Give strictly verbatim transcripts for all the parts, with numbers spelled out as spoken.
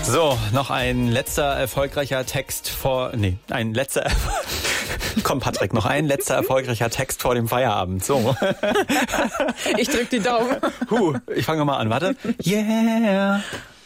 So, noch ein letzter erfolgreicher Text vor... Nee, ein letzter... Komm, Patrick, noch ein letzter erfolgreicher Text vor dem Feierabend. So. Ich drück die Daumen. Huh, ich fange mal an. Warte. Yeah.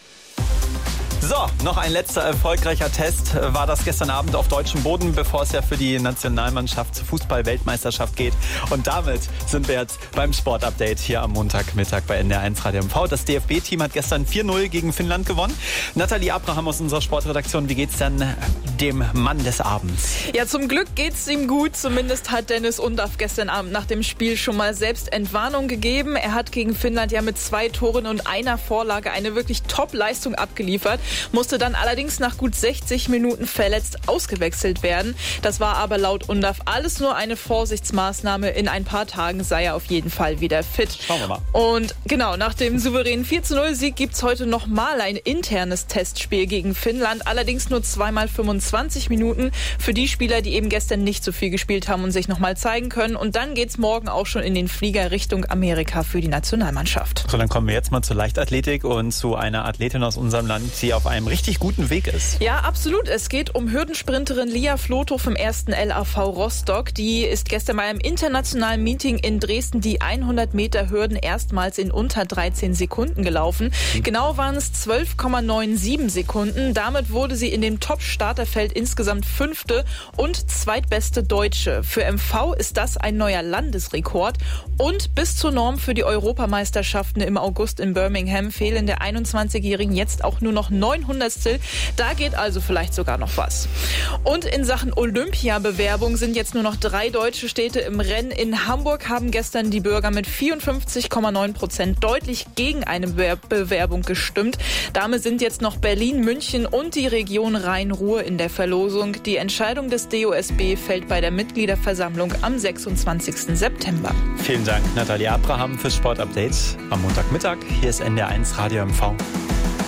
So, noch ein letzter erfolgreicher Test war das gestern Abend auf deutschem Boden, bevor es ja für die Nationalmannschaft zur Fußball-Weltmeisterschaft geht. Und damit sind wir jetzt beim Sportupdate hier am Montagmittag bei N D R eins Radio M V. Das D F B-Team hat gestern vier null gegen Finnland gewonnen. Nathalie Abraham aus unserer Sportredaktion, wie geht's denn dem Mann des Abends? Ja, zum Glück geht's ihm gut. Zumindest hat Dennis Undaff gestern Abend nach dem Spiel schon mal selbst Entwarnung gegeben. Er hat gegen Finnland ja mit zwei Toren und einer Vorlage eine wirklich Top-Leistung abgeliefert. Musste dann allerdings nach gut sechzig Minuten verletzt ausgewechselt werden. Das war aber laut Undaff alles nur eine Vorsichtsmaßnahme. In ein paar Tagen sei er auf jeden Fall wieder fit. Schauen wir mal. Und genau, nach dem souveränen vier zu null Sieg gibt's heute nochmal ein internes Testspiel gegen Finnland. Allerdings nur zweimal fünfundzwanzig Minuten für die Spieler, die eben gestern nicht so viel gespielt haben und sich nochmal zeigen können. Und dann geht's morgen auch schon in den Flieger Richtung Amerika für die Nationalmannschaft. So, dann kommen wir jetzt mal zur Leichtathletik und zu einer Athletin aus unserem Land, die auf einem richtig guten Weg ist. Ja, absolut. Es geht um Hürdensprinterin Lia Flotow vom ersten L A V Rostock. Die ist gestern bei einem internationalen Meeting in Dresden die hundert Meter Hürden erstmals in unter dreizehn Sekunden gelaufen. Mhm. Genau waren es zwölf Komma siebenundneunzig Sekunden. Damit wurde sie in dem Top-Starterfeld insgesamt fünfte und zweitbeste Deutsche. Für M V ist das ein neuer Landesrekord. Und bis zur Norm für die Europameisterschaften im August in Birmingham fehlen der einundzwanzigjährigen jetzt auch nur noch neun Hundertstel. Da geht also vielleicht sogar noch was. Und in Sachen Olympiabewerbung sind jetzt nur noch drei deutsche Städte im Rennen. In Hamburg haben gestern die Bürger mit vierundfünfzig Komma neun Prozent deutlich gegen eine Bewerbung gestimmt. Damit sind jetzt noch Berlin, München und die Region Rhein-Ruhr in der Verlosung. Die Entscheidung des D O S B fällt bei der Mitgliederversammlung am sechsundzwanzigsten September. Vielen Dank, Nathalie Abraham, fürs Sportupdate am Montagmittag. Hier ist N D R eins Radio M V.